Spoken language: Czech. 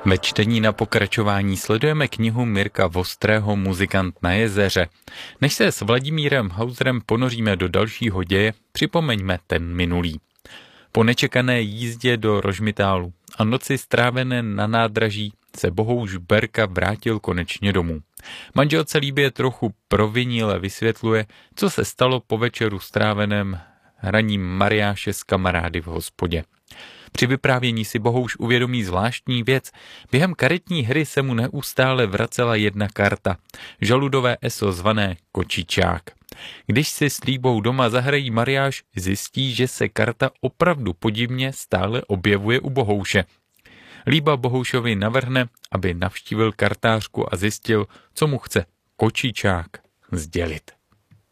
Ve čtení na pokračování sledujeme knihu Mirka Vostrého Muzikant na jezeře. Než se s Vladimírem Hauserem ponoříme do dalšího děje, připomeňme ten minulý. Po nečekané jízdě do Rožmitálu a noci strávené na nádraží se Bohouš Berka vrátil konečně domů. Manželce Líbě trochu provinile vysvětluje, co se stalo po večeru stráveném hraním mariáše s kamarády v hospodě. Při vyprávění si Bohouš uvědomí zvláštní věc. Během karetní hry se mu neustále vracela jedna karta, žaludové eso zvané kočičák. Když si s Líbou doma zahrají mariáš, zjistí, že se karta opravdu podivně stále objevuje u Bohouše. Líba Bohoušovi navrhne, aby navštívil kartářku a zjistil, co mu chce kočičák sdělit.